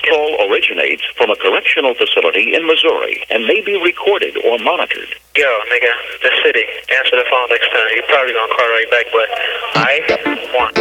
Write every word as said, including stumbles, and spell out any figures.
call originates from a correctional facility in Missouri and may be recorded or monitored. Yo, nigga, the city. Answer the phone next time. You probably gonna call right back, but I want.